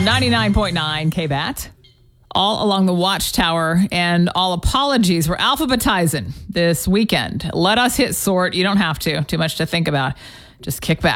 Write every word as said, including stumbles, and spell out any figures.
ninety-nine point nine K B A T. All along the Watchtower, and all apologies. We're alphabetizing this weekend. Let us hit sort. You don't have to. Too much to think about. Just kick back.